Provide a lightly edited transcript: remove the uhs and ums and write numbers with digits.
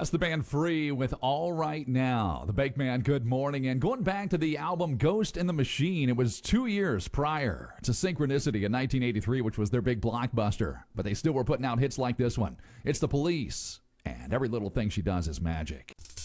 That's the band Free with All Right Now. The Bake Man, good morning. And going back to the album Ghost in the Machine, it was 2 years prior to Synchronicity in 1983, which was their big blockbuster. But they still were putting out hits like this one. It's The Police, and Every Little Thing She Does Is Magic.